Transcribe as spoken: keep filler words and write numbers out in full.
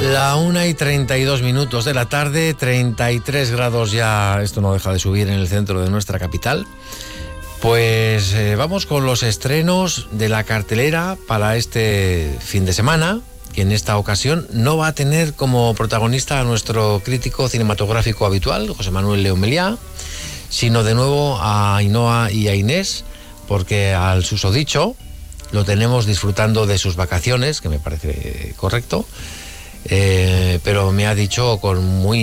La una y treinta y dos minutos de la tarde, treinta y tres grados ya, esto no deja de subir en el centro de nuestra capital. Pues eh, vamos con los estrenos de la cartelera para este fin de semana, que en esta ocasión no va a tener como protagonista a nuestro crítico cinematográfico habitual, José Manuel León Meliá, sino de nuevo a Ainhoa y a Inés, porque al susodicho lo tenemos disfrutando de sus vacaciones, que me parece correcto, eh, pero me ha dicho con muy